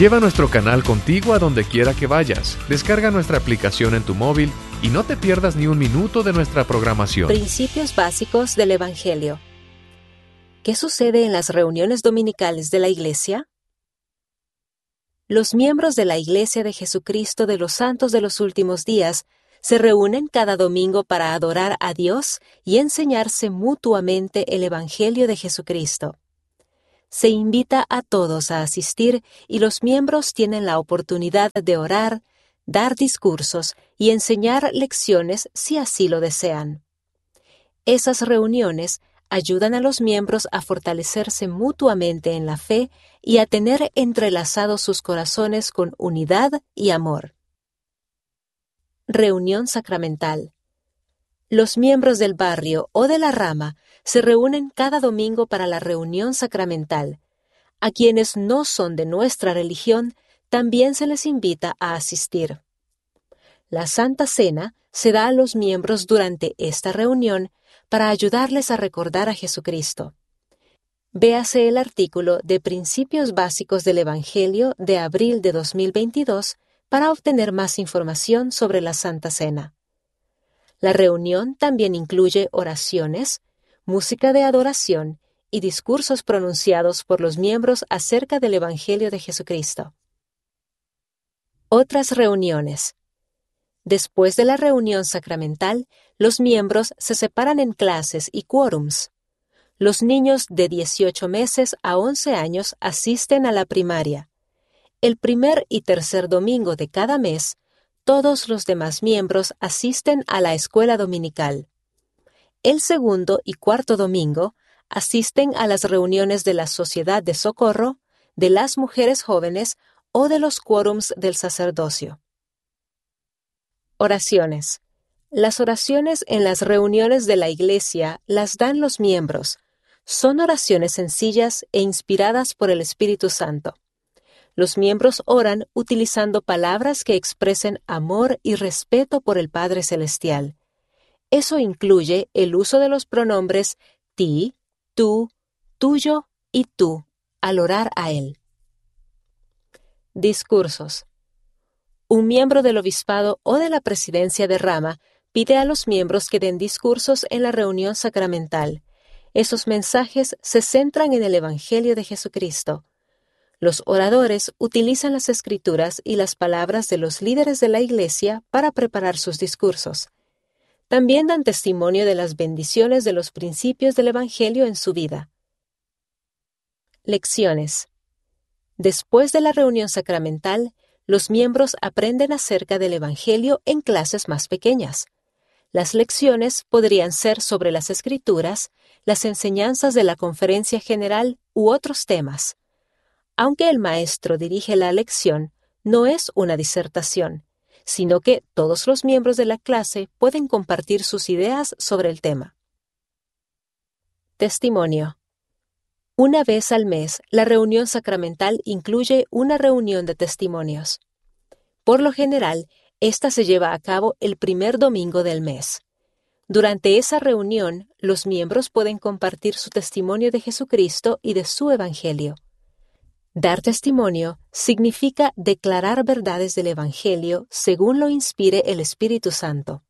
Lleva nuestro canal contigo a donde quiera que vayas. Descarga nuestra aplicación en tu móvil y no te pierdas ni un minuto de nuestra programación. Principios básicos del Evangelio. ¿Qué sucede en las reuniones dominicales de la Iglesia? Los miembros de la Iglesia de Jesucristo de los Santos de los Últimos Días se reúnen cada domingo para adorar a Dios y enseñarse mutuamente el Evangelio de Jesucristo. Se invita a todos a asistir y los miembros tienen la oportunidad de orar, dar discursos y enseñar lecciones si así lo desean. Esas reuniones ayudan a los miembros a fortalecerse mutuamente en la fe y a tener entrelazados sus corazones con unidad y amor. Reunión sacramental. Los miembros del barrio o de la rama se reúnen cada domingo para la reunión sacramental. A quienes no son de nuestra religión, también se les invita a asistir. La Santa Cena se da a los miembros durante esta reunión para ayudarles a recordar a Jesucristo. Véase el artículo de Principios Básicos del Evangelio de abril de 2022 para obtener más información sobre la Santa Cena. La reunión también incluye oraciones, música de adoración y discursos pronunciados por los miembros acerca del Evangelio de Jesucristo. Otras reuniones. Después de la reunión sacramental, los miembros se separan en clases y quórums. Los niños de 18 meses a 11 años asisten a la primaria. El primer y tercer domingo de cada mes, todos los demás miembros asisten a la escuela dominical. El segundo y cuarto domingo asisten a las reuniones de la Sociedad de Socorro, de las mujeres jóvenes o de los quórums del sacerdocio. Oraciones. Las oraciones en las reuniones de la Iglesia las dan los miembros. Son oraciones sencillas e inspiradas por el Espíritu Santo. Los miembros oran utilizando palabras que expresen amor y respeto por el Padre Celestial. Eso incluye el uso de los pronombres ti, tú, tuyo y tú al orar a Él. Discursos. Un miembro del obispado o de la presidencia de rama pide a los miembros que den discursos en la reunión sacramental. Esos mensajes se centran en el Evangelio de Jesucristo. Los oradores utilizan las escrituras y las palabras de los líderes de la Iglesia para preparar sus discursos. También dan testimonio de las bendiciones de los principios del Evangelio en su vida. Lecciones. Después de la reunión sacramental, los miembros aprenden acerca del Evangelio en clases más pequeñas. Las lecciones podrían ser sobre las Escrituras, las enseñanzas de la Conferencia General u otros temas. Aunque el maestro dirige la lección, no es una disertación, sino que todos los miembros de la clase pueden compartir sus ideas sobre el tema. Testimonio. Una vez al mes, la reunión sacramental incluye una reunión de testimonios. Por lo general, esta se lleva a cabo el primer domingo del mes. Durante esa reunión, los miembros pueden compartir su testimonio de Jesucristo y de su Evangelio. Dar testimonio significa declarar verdades del Evangelio según lo inspire el Espíritu Santo.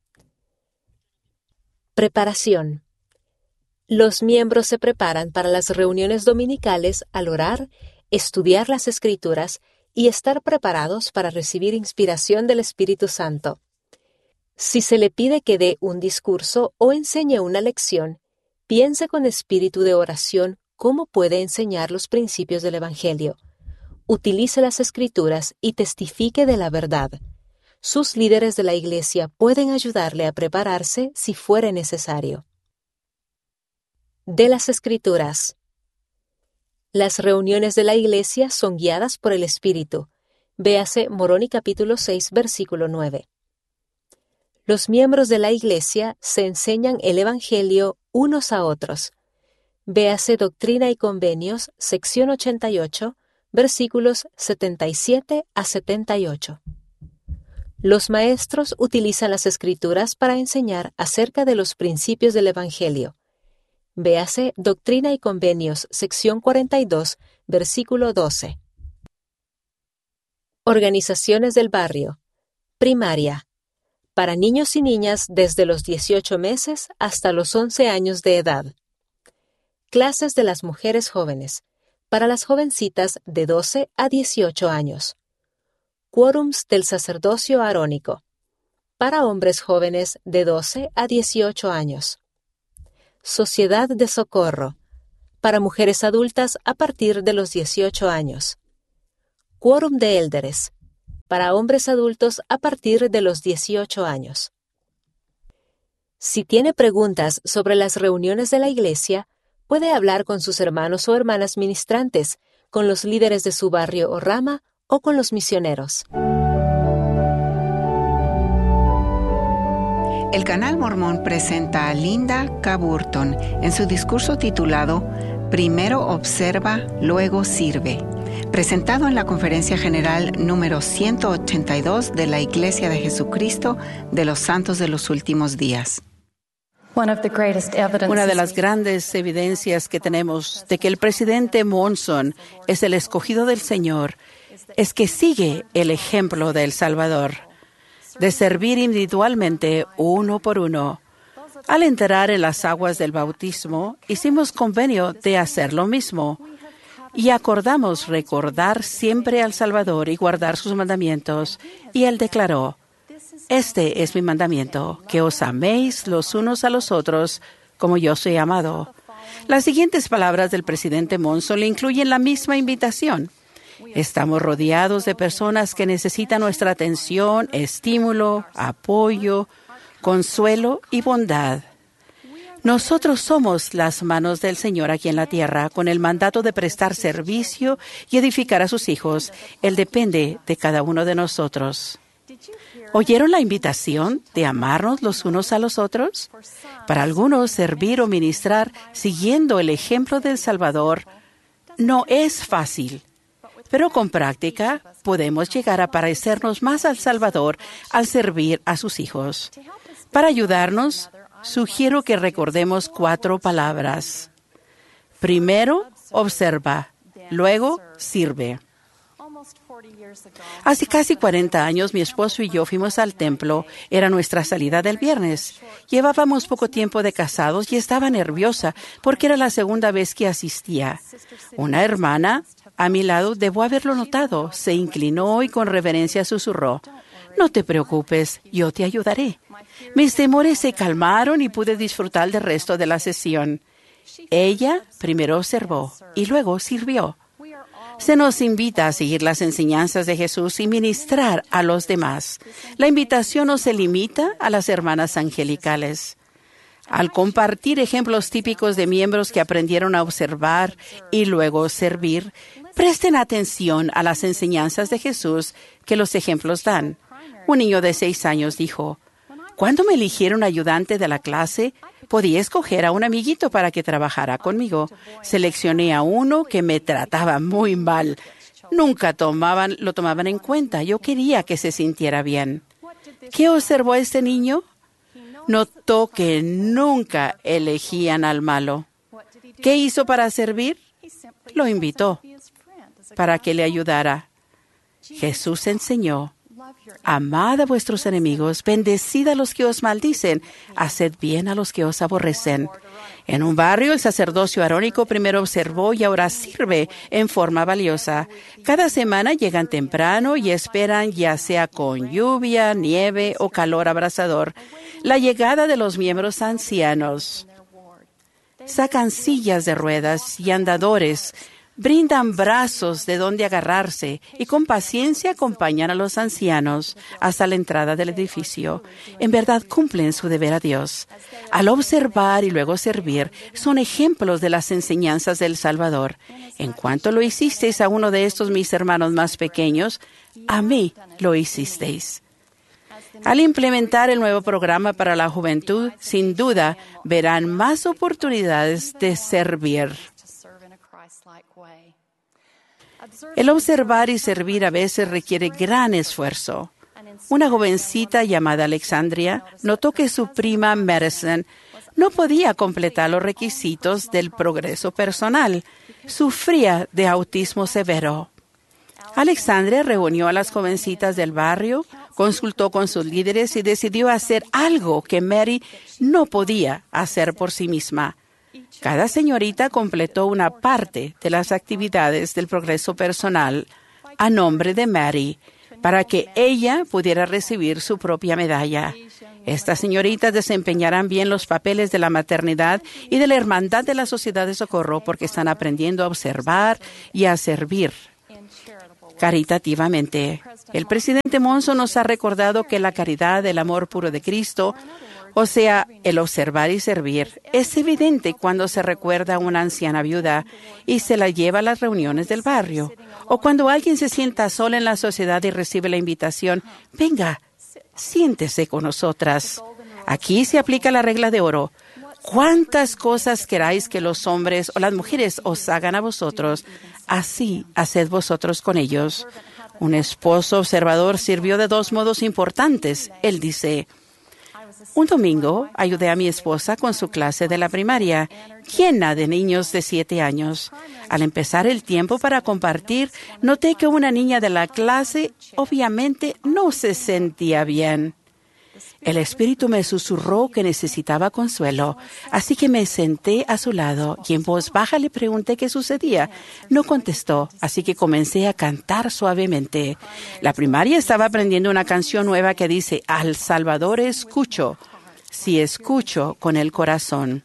Preparación. Los miembros se preparan para las reuniones dominicales al orar, estudiar las Escrituras y estar preparados para recibir inspiración del Espíritu Santo. Si se le pide que dé un discurso o enseñe una lección, piense con espíritu de oración cómo puede enseñar los principios del Evangelio. Utilice las Escrituras y testifique de la verdad. Sus líderes de la Iglesia pueden ayudarle a prepararse si fuere necesario. De las Escrituras. Las reuniones de la Iglesia son guiadas por el Espíritu. Véase Moroni capítulo 6, versículo 9. Los miembros de la Iglesia se enseñan el Evangelio unos a otros. Véase Doctrina y Convenios, sección 88, versículos 77 a 78. Los maestros utilizan las Escrituras para enseñar acerca de los principios del Evangelio. Véase Doctrina y Convenios, sección 42, versículo 12. Organizaciones del barrio. Primaria. Para niños y niñas desde los 18 meses hasta los 11 años de edad. Clases de las mujeres jóvenes. Para las jovencitas de 12 a 18 años. Quórums del sacerdocio arónico. Para hombres jóvenes de 12 a 18 años. Sociedad de socorro. Para mujeres adultas a partir de los 18 años. Quórum de élderes. Para hombres adultos a partir de los 18 años. Si tiene preguntas sobre las reuniones de la iglesia, puede hablar con sus hermanos o hermanas ministrantes, con los líderes de su barrio o rama o con los misioneros. El Canal Mormón presenta a Linda K. Burton en su discurso titulado Primero observa, luego sirve, presentado en la Conferencia General número 182 de la Iglesia de Jesucristo de los Santos de los Últimos Días. Una de las grandes evidencias que tenemos de que el presidente Monson es el escogido del Señor es que sigue el ejemplo de El Salvador, de servir individualmente uno por uno. Al entrar en las aguas del bautismo, hicimos convenio de hacer lo mismo y acordamos recordar siempre al Salvador y guardar sus mandamientos. Y él declaró: Este es mi mandamiento, que os améis los unos a los otros como yo soy amado. Las siguientes palabras del presidente Monson le incluyen la misma invitación. Estamos rodeados de personas que necesitan nuestra atención, estímulo, apoyo, consuelo y bondad. Nosotros somos las manos del Señor aquí en la tierra, con el mandato de prestar servicio y edificar a sus hijos. Él depende de cada uno de nosotros. ¿Oyeron la invitación de amarnos los unos a los otros? Para algunos, servir o ministrar siguiendo el ejemplo del Salvador no es fácil, pero con práctica podemos llegar a parecernos más al Salvador al servir a sus hijos. Para ayudarnos, sugiero que recordemos 4 palabras. Primero, observa. Luego, sirve. Hace casi 40 años, mi esposo y yo fuimos al templo. Era nuestra salida del viernes. Llevábamos poco tiempo de casados y estaba nerviosa porque era la segunda vez que asistía. Una hermana a mi lado debo haberlo notado. Se inclinó y con reverencia susurró: «No te preocupes, yo te ayudaré». Mis temores se calmaron y pude disfrutar del resto de la sesión. Ella primero observó y luego sirvió. Se nos invita a seguir las enseñanzas de Jesús y ministrar a los demás. La invitación no se limita a las hermanas angelicales. Al compartir ejemplos típicos de miembros que aprendieron a observar y luego servir, presten atención a las enseñanzas de Jesús que los ejemplos dan. Un niño de 6 años dijo: «Cuando me eligieron ayudante de la clase, podía escoger a un amiguito para que trabajara conmigo. Seleccioné a uno que me trataba muy mal. Nunca lo tomaban en cuenta. Yo quería que se sintiera bien». ¿Qué observó este niño? Notó que nunca elegían al malo. ¿Qué hizo para servir? Lo invitó para que le ayudara. Jesús enseñó: «Amad a vuestros enemigos, bendecid a los que os maldicen, haced bien a los que os aborrecen». En un barrio, el sacerdocio arónico primero observó y ahora sirve en forma valiosa. Cada semana llegan temprano y esperan, ya sea con lluvia, nieve o calor abrasador, la llegada de los miembros ancianos. Sacan sillas de ruedas y andadores, brindan brazos de donde agarrarse y con paciencia acompañan a los ancianos hasta la entrada del edificio. En verdad cumplen su deber a Dios. Al observar y luego servir, son ejemplos de las enseñanzas del Salvador. En cuanto lo hicisteis a uno de estos mis hermanos más pequeños, a mí lo hicisteis. Al implementar el nuevo programa para la juventud, sin duda verán más oportunidades de servir. El observar y servir a veces requiere gran esfuerzo. Una jovencita llamada Alexandria notó que su prima Madison no podía completar los requisitos del progreso personal. Sufría de autismo severo. Alexandria reunió a las jovencitas del barrio, consultó con sus líderes y decidió hacer algo que Mary no podía hacer por sí misma. Cada señorita completó una parte de las actividades del progreso personal a nombre de Mary, para que ella pudiera recibir su propia medalla. Estas señoritas desempeñarán bien los papeles de la maternidad y de la hermandad de la Sociedad de Socorro porque están aprendiendo a observar y a servir caritativamente. El presidente Monson nos ha recordado que la caridad, el amor puro de Cristo, o sea, el observar y servir, es evidente cuando se recuerda a una anciana viuda y se la lleva a las reuniones del barrio, o cuando alguien se sienta sola en la sociedad y recibe la invitación, venga, siéntese con nosotras. Aquí se aplica la regla de oro. Cuántas cosas queráis que los hombres o las mujeres os hagan a vosotros, así haced vosotros con ellos. Un esposo observador sirvió de dos modos importantes. Él dice, un domingo ayudé a mi esposa con su clase de la primaria, llena de niños de 7 años. Al empezar el tiempo para compartir, noté que una niña de la clase obviamente no se sentía bien. El Espíritu me susurró que necesitaba consuelo, así que me senté a su lado y en voz baja le pregunté qué sucedía. No contestó, así que comencé a cantar suavemente. La primaria estaba aprendiendo una canción nueva que dice, al Salvador escucho, si escucho con el corazón.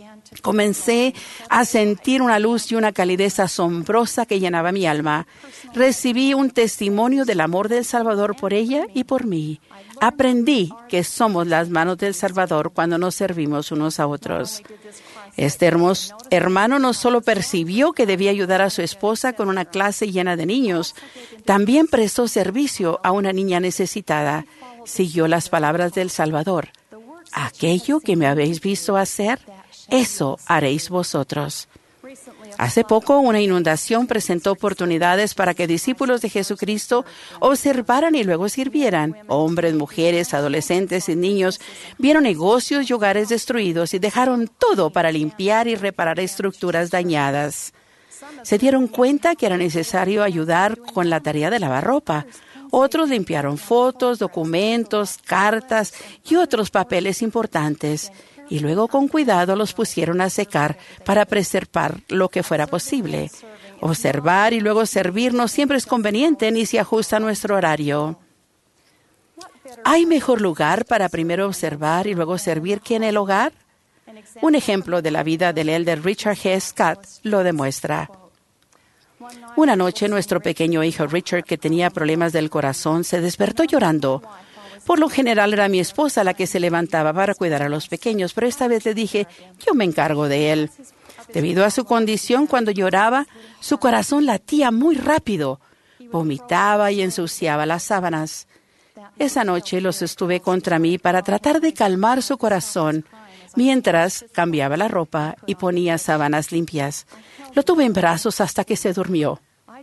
Comencé a sentir una luz y una calidez asombrosa que llenaba mi alma. Recibí un testimonio del amor del Salvador por ella y por mí. Aprendí que somos las manos del Salvador cuando nos servimos unos a otros. Este hermoso hermano no solo percibió que debía ayudar a su esposa con una clase llena de niños, también prestó servicio a una niña necesitada. Siguió las palabras del Salvador. Aquello que me habéis visto hacer, eso haréis vosotros. Hace poco, una inundación presentó oportunidades para que discípulos de Jesucristo observaran y luego sirvieran. Hombres, mujeres, adolescentes y niños vieron negocios y hogares destruidos y dejaron todo para limpiar y reparar estructuras dañadas. Se dieron cuenta que era necesario ayudar con la tarea de lavar ropa. Otros limpiaron fotos, documentos, cartas y otros papeles importantes. Y luego con cuidado los pusieron a secar para preservar lo que fuera posible. Observar y luego servir no siempre es conveniente ni se ajusta a nuestro horario. ¿Hay mejor lugar para primero observar y luego servir que en el hogar? Un ejemplo de la vida del elder Richard G. Scott lo demuestra. Una noche nuestro pequeño hijo Richard, que tenía problemas del corazón, se despertó llorando. Por lo general era mi esposa la que se levantaba para cuidar a los pequeños, pero esta vez le dije, yo me encargo de él. Debido a su condición, cuando lloraba, su corazón latía muy rápido. Vomitaba y ensuciaba las sábanas. Esa noche los estuve contra mí para tratar de calmar su corazón, mientras cambiaba la ropa y ponía sábanas limpias. Lo tuve en brazos hasta que se durmió.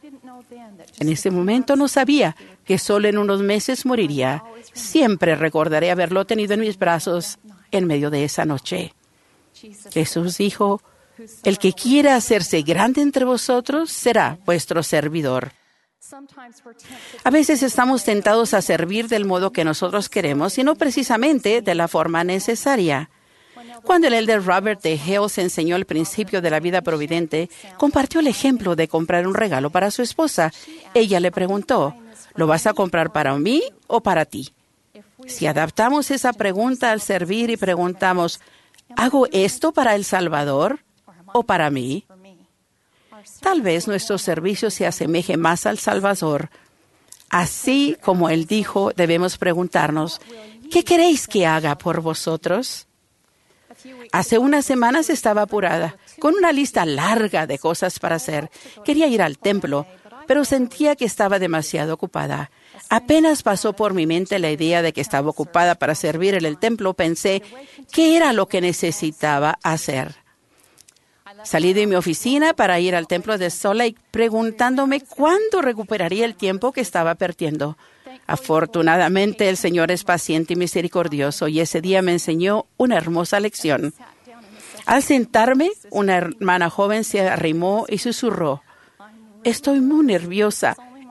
En ese momento no sabía que solo en unos meses moriría. Siempre recordaré haberlo tenido en mis brazos en medio de esa noche. Jesús dijo, el que quiera hacerse grande entre vosotros será vuestro servidor. A veces estamos tentados a servir del modo que nosotros queremos y no precisamente de la forma necesaria. Cuando el elder Robert D. Hales enseñó el principio de la vida providente, compartió el ejemplo de comprar un regalo para su esposa. Ella le preguntó, ¿lo vas a comprar para mí o para ti? Si adaptamos esa pregunta al servir y preguntamos, ¿hago esto para el Salvador o para mí? Tal vez nuestro servicio se asemeje más al Salvador. Así como Él dijo, debemos preguntarnos, ¿qué queréis que haga por vosotros? Hace unas semanas estaba apurada, con una lista larga de cosas para hacer. Quería ir al templo, pero sentía que estaba demasiado ocupada. Apenas pasó por mi mente la idea de que estaba ocupada para servir en el templo, pensé, ¿qué era lo que necesitaba hacer? Salí de mi oficina para ir al templo de Salt Lake, preguntándome cuándo recuperaría el tiempo que estaba perdiendo. Afortunadamente, el Señor es paciente y misericordioso, y ese día me enseñó una hermosa lección. Al sentarme, una hermana joven se arrimó y susurró, «Estoy muy nerviosa.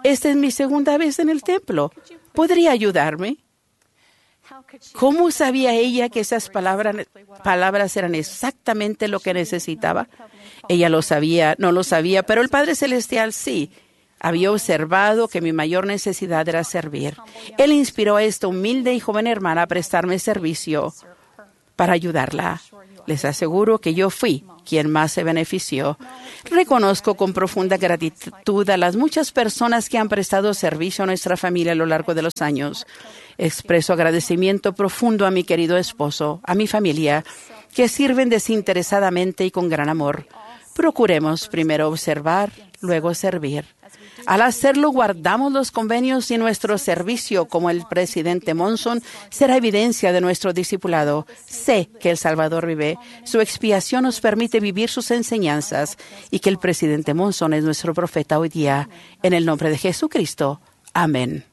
Esta es mi segunda vez en el templo. ¿Podría ayudarme? ¿Cómo sabía ella que esas palabras eran exactamente lo que necesitaba? Ella lo sabía, no lo sabía, pero el Padre Celestial sí. Había observado que mi mayor necesidad era servir. Él inspiró a esta humilde y joven hermana a prestarme servicio para ayudarla. Les aseguro que yo fui quien más se benefició. Reconozco con profunda gratitud a las muchas personas que han prestado servicio a nuestra familia a lo largo de los años. Expreso agradecimiento profundo a mi querido esposo, a mi familia, que sirven desinteresadamente y con gran amor. Procuremos primero observar, luego servir. Al hacerlo, guardamos los convenios y nuestro servicio, como el presidente Monson, será evidencia de nuestro discipulado. Sé que el Salvador vive. Su expiación nos permite vivir sus enseñanzas y que el presidente Monson es nuestro profeta hoy día. En el nombre de Jesucristo. Amén.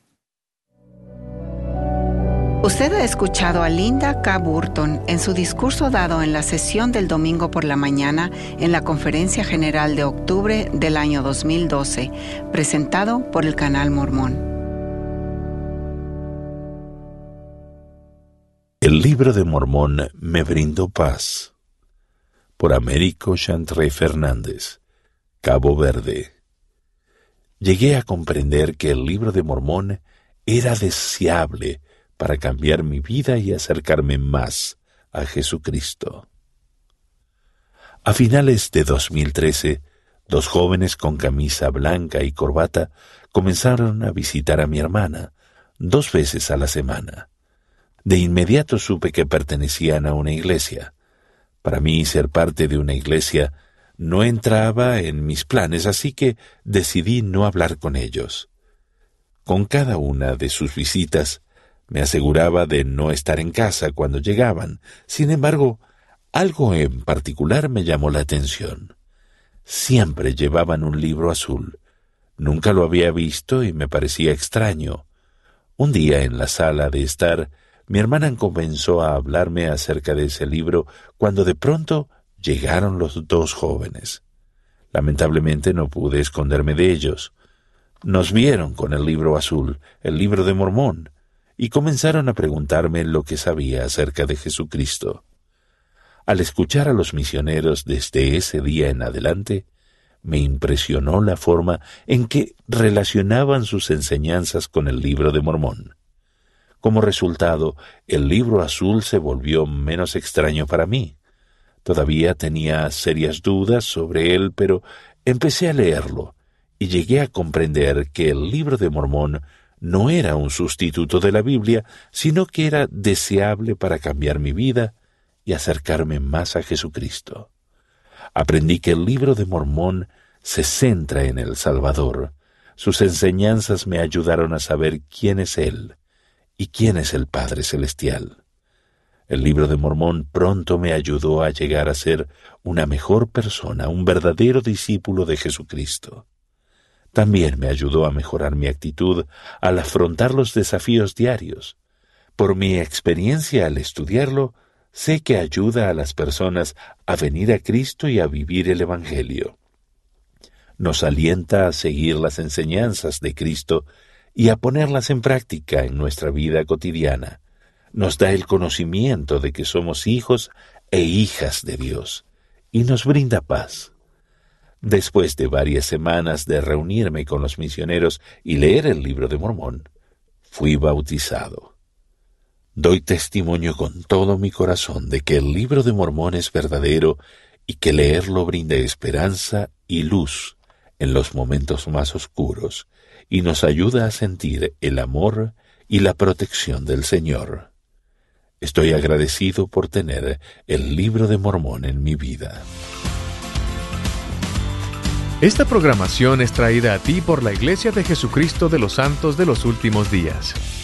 Usted ha escuchado a Linda K. Burton en su discurso dado en la sesión del domingo por la mañana en la Conferencia General de octubre del año 2012, presentado por el Canal Mormón. El libro de Mormón me brindó paz. Por Américo Chantrey Fernández, Cabo Verde. Llegué a comprender que el libro de Mormón era deseable para cambiar mi vida y acercarme más a Jesucristo. A finales de 2013, 2 jóvenes con camisa blanca y corbata comenzaron a visitar a mi hermana 2 veces a la semana. De inmediato supe que pertenecían a una iglesia. Para mí, ser parte de una iglesia no entraba en mis planes, así que decidí no hablar con ellos. Con cada una de sus visitas, me aseguraba de no estar en casa cuando llegaban. Sin embargo, algo en particular me llamó la atención. Siempre llevaban un libro azul. Nunca lo había visto y me parecía extraño. Un día en la sala de estar, mi hermana comenzó a hablarme acerca de ese libro cuando de pronto llegaron los 2 jóvenes. Lamentablemente no pude esconderme de ellos. Nos vieron con el libro azul, el libro de Mormón, y comenzaron a preguntarme lo que sabía acerca de Jesucristo. Al escuchar a los misioneros desde ese día en adelante, me impresionó la forma en que relacionaban sus enseñanzas con el libro de Mormón. Como resultado, el libro azul se volvió menos extraño para mí. Todavía tenía serias dudas sobre él, pero empecé a leerlo y llegué a comprender que el libro de Mormón no era un sustituto de la Biblia, sino que era deseable para cambiar mi vida y acercarme más a Jesucristo. Aprendí que el libro de Mormón se centra en el Salvador. Sus enseñanzas me ayudaron a saber quién es Él y quién es el Padre Celestial. El libro de Mormón pronto me ayudó a llegar a ser una mejor persona, un verdadero discípulo de Jesucristo. También me ayudó a mejorar mi actitud al afrontar los desafíos diarios. Por mi experiencia al estudiarlo, sé que ayuda a las personas a venir a Cristo y a vivir el Evangelio. Nos alienta a seguir las enseñanzas de Cristo y a ponerlas en práctica en nuestra vida cotidiana. Nos da el conocimiento de que somos hijos e hijas de Dios y nos brinda paz. Después de varias semanas de reunirme con los misioneros y leer el libro de Mormón, fui bautizado. Doy testimonio con todo mi corazón de que el libro de Mormón es verdadero y que leerlo brinda esperanza y luz en los momentos más oscuros y nos ayuda a sentir el amor y la protección del Señor. Estoy agradecido por tener el libro de Mormón en mi vida. Esta programación es traída a ti por la Iglesia de Jesucristo de los Santos de los Últimos Días.